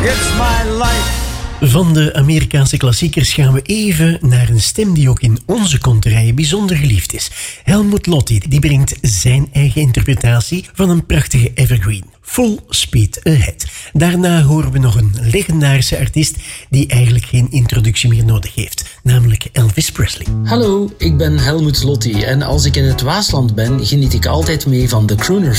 It's my life. Van de Amerikaanse klassiekers gaan we even naar een stem die ook in onze konterij bijzonder geliefd is. Helmut Lotti, die brengt zijn eigen interpretatie van een prachtige evergreen. Full Speed Ahead. Daarna horen we nog een legendarische artiest die eigenlijk geen introductie meer nodig heeft. Namelijk Elvis Presley. Hallo, ik ben Helmut Lotti en als ik in het Waasland ben, geniet ik altijd mee van de Crooners